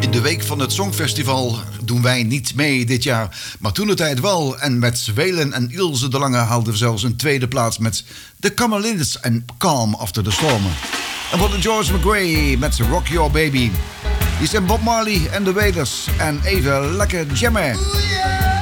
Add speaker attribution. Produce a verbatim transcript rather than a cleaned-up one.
Speaker 1: In de week van het Songfestival doen wij niet mee dit jaar. Maar toen de tijd wel. En met Zwelen en Ilse de Lange haalden we zelfs een tweede plaats met The Camelids en Calm After the Storm. En voor de George McRae met Rock Your Baby. Hier zijn Bob Marley en de Wailers. En even lekker jammen.